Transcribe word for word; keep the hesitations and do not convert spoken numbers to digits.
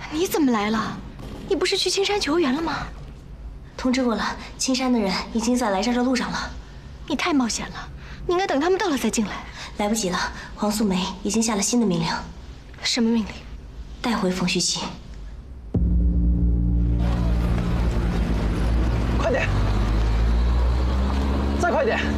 你怎么来了？你不是去青山求援了吗？ 通知过了，青山的人已经在来这儿的路上了。 你太冒险了，你应该等他们到了再进来。 来不及了，黄素梅已经下了新的命令。 什么命令？ 带回冯旭琪。 快点！再快点！